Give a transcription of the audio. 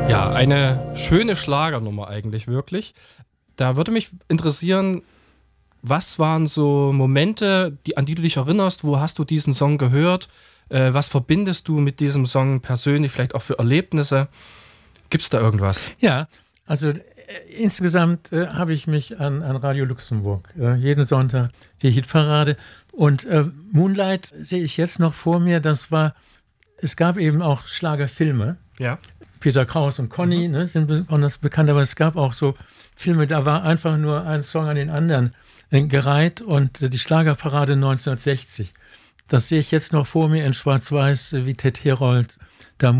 Ja, eine schöne Schlagernummer eigentlich wirklich. Da würde mich interessieren, was waren so Momente, an die du dich erinnerst? Wo hast du diesen Song gehört? Was verbindest du mit diesem Song persönlich, vielleicht auch für Erlebnisse? Gibt es da irgendwas? Ja, also insgesamt habe ich mich an Radio Luxemburg. Jeden Sonntag die Hitparade. Und Moonlight sehe ich jetzt noch vor mir. Es gab eben auch Schlagerfilme. Ja. Peter Kraus und Conny sind besonders bekannt, aber es gab auch so Filme, da war einfach nur ein Song an den anderen gereiht, und die Schlagerparade 1960, das sehe ich jetzt noch vor mir in Schwarz-Weiß, wie Ted Herold da